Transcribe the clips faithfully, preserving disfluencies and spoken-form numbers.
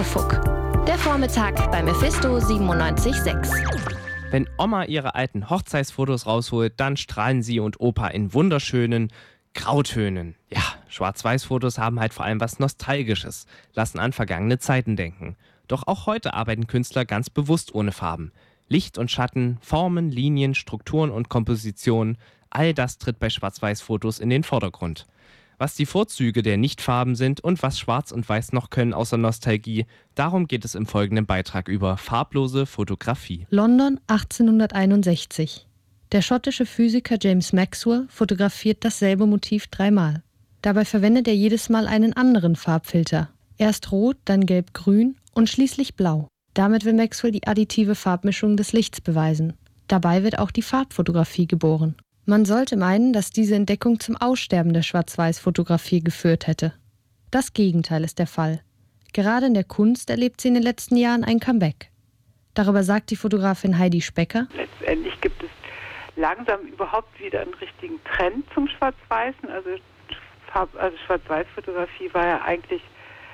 Muckefuck. Der Vormittag bei Mephisto siebenundneunzig Komma sechs. Wenn Oma ihre alten Hochzeitsfotos rausholt, dann strahlen sie und Opa in wunderschönen Grautönen. Ja, Schwarz-Weiß-Fotos haben halt vor allem was Nostalgisches, lassen an vergangene Zeiten denken. Doch auch heute arbeiten Künstler ganz bewusst ohne Farben. Licht und Schatten, Formen, Linien, Strukturen und Kompositionen, all das tritt bei Schwarz-Weiß-Fotos in den Vordergrund. Was die Vorzüge der Nichtfarben sind und was Schwarz und Weiß noch können außer Nostalgie, darum geht es im folgenden Beitrag über farblose Fotografie. London achtzehnhunderteinundsechzig. Der schottische Physiker James Maxwell fotografiert dasselbe Motiv dreimal. Dabei verwendet er jedes Mal einen anderen Farbfilter. Erst rot, dann gelb-grün und schließlich blau. Damit will Maxwell die additive Farbmischung des Lichts beweisen. Dabei wird auch die Farbfotografie geboren. Man sollte meinen, dass diese Entdeckung zum Aussterben der Schwarz-Weiß-Fotografie geführt hätte. Das Gegenteil ist der Fall. Gerade in der Kunst erlebt sie in den letzten Jahren ein Comeback. Darüber sagt die Fotografin Heidi Specker: Letztendlich gibt es langsam überhaupt wieder einen richtigen Trend zum Schwarz-Weißen. Also, Farb- also Schwarz-Weiß-Fotografie war ja eigentlich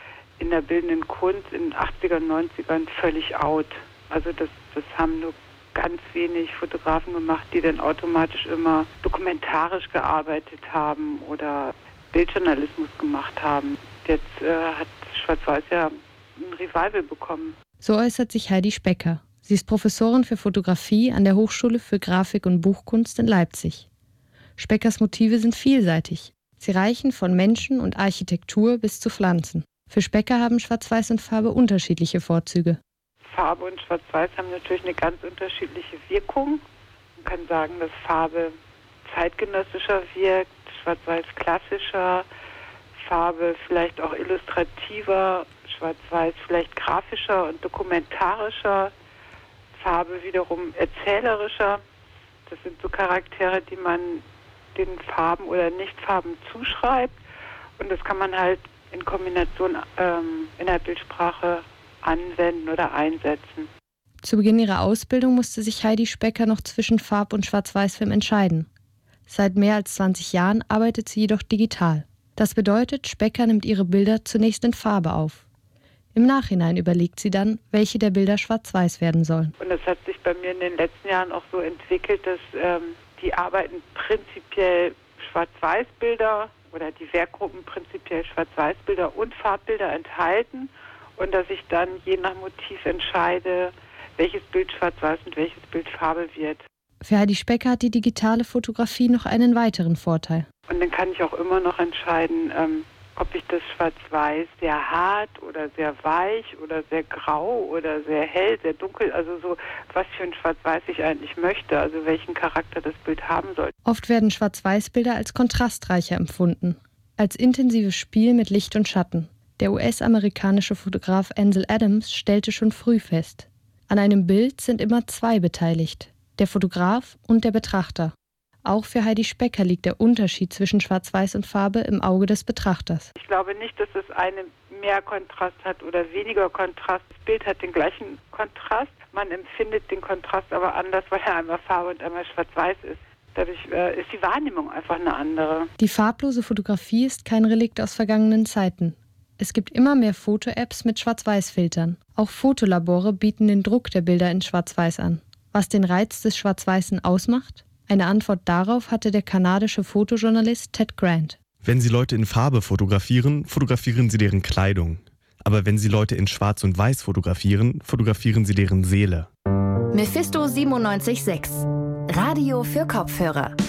in der bildenden Kunst in den achtzigern, neunzigern völlig out. Also das, das haben nur ganz wenig Fotografen gemacht, die dann automatisch immer dokumentarisch gearbeitet haben oder Bildjournalismus gemacht haben. Jetzt äh, hat Schwarz-Weiß ja ein Revival bekommen. So äußert sich Heidi Specker. Sie ist Professorin für Fotografie an der Hochschule für Grafik und Buchkunst in Leipzig. Speckers Motive sind vielseitig. Sie reichen von Menschen und Architektur bis zu Pflanzen. Für Specker haben Schwarz-Weiß und Farbe unterschiedliche Vorzüge. Farbe und Schwarz-Weiß haben natürlich eine ganz unterschiedliche Wirkung. Man kann sagen, dass Farbe zeitgenössischer wirkt, Schwarz-Weiß klassischer, Farbe vielleicht auch illustrativer, Schwarz-Weiß vielleicht grafischer und dokumentarischer, Farbe wiederum erzählerischer. Das sind so Charaktere, die man den Farben oder Nichtfarben zuschreibt. Und das kann man halt in Kombination ähm, in der Bildsprache anwenden oder einsetzen. Zu Beginn ihrer Ausbildung musste sich Heidi Specker noch zwischen Farb- und Schwarz-Weiß-Film entscheiden. Seit mehr als zwanzig Jahren arbeitet sie jedoch digital. Das bedeutet, Specker nimmt ihre Bilder zunächst in Farbe auf. Im Nachhinein überlegt sie dann, welche der Bilder schwarz-weiß werden sollen. Und das hat sich bei mir in den letzten Jahren auch so entwickelt, dass ähm, die Arbeiten prinzipiell Schwarz-Weiß-Bilder oder die Werkgruppen prinzipiell Schwarz-Weiß-Bilder und Farbbilder enthalten und dass ich dann je nach Motiv entscheide, welches Bild Schwarz-Weiß und welches Bild Farbe wird. Für Heidi Specker hat die digitale Fotografie noch einen weiteren Vorteil. Und dann kann ich auch immer noch entscheiden, ähm, ob ich das Schwarz-Weiß sehr hart oder sehr weich oder sehr grau oder sehr hell, sehr dunkel, also so, was für ein Schwarz-Weiß ich eigentlich möchte, also welchen Charakter das Bild haben soll. Oft werden Schwarz-Weiß-Bilder als kontrastreicher empfunden, als intensives Spiel mit Licht und Schatten. Der U S-amerikanische Fotograf Ansel Adams stellte schon früh fest: An einem Bild sind immer zwei beteiligt, der Fotograf und der Betrachter. Auch für Heidi Specker liegt der Unterschied zwischen Schwarz-Weiß und Farbe im Auge des Betrachters. Ich glaube nicht, dass das eine mehr Kontrast hat oder weniger Kontrast. Das Bild hat den gleichen Kontrast. Man empfindet den Kontrast aber anders, weil er einmal Farbe und einmal Schwarz-Weiß ist. Dadurch äh, ist die Wahrnehmung einfach eine andere. Die farblose Fotografie ist kein Relikt aus vergangenen Zeiten. Es gibt immer mehr Foto-Apps mit Schwarz-Weiß-Filtern. Auch Fotolabore bieten den Druck der Bilder in Schwarz-Weiß an. Was den Reiz des Schwarz-Weißen ausmacht? Eine Antwort darauf hatte der kanadische Fotojournalist Ted Grant. Wenn Sie Leute in Farbe fotografieren, fotografieren Sie deren Kleidung. Aber wenn Sie Leute in Schwarz und Weiß fotografieren, fotografieren Sie deren Seele. Mephisto siebenundneunzig Komma sechs. Radio für Kopfhörer.